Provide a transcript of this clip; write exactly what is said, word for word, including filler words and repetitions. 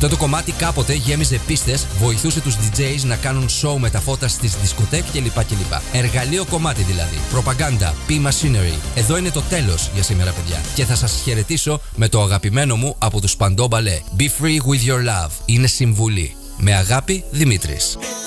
Αυτό το κομμάτι κάποτε γέμιζε πίστες, βοηθούσε τους ντι τζέις να κάνουν show με τα φώτα στις δισκοτέκ κλπ. κλπ. Εργαλείο κομμάτι δηλαδή. Προπαγάνδα, P-Machinery. Εδώ είναι το τέλος για σήμερα, παιδιά. Και θα σας χαιρετήσω με το αγαπημένο μου από τους Spandau Ballet. Be free with your love. Είναι συμβουλή. Με αγάπη, Δημήτρης.